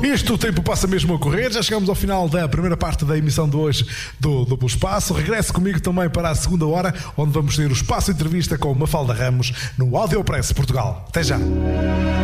isto, o tempo passa mesmo a correr. Já chegamos ao final da primeira parte da emissão de hoje do Duplo Espaço. Regresse comigo também para a segunda hora, onde vamos ter o Espaço Entrevista com Mafalda Ramos no Audiopress Portugal. Até já.